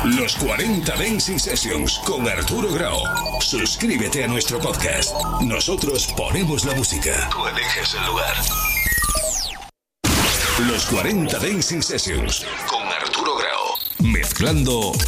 Los 40 Dancing Sessions con Arturo Grau. Suscríbete a nuestro podcast. Nosotros ponemos la música. Tú eliges el lugar. Los 40 Dancing Sessions con Arturo Grau. Mezclando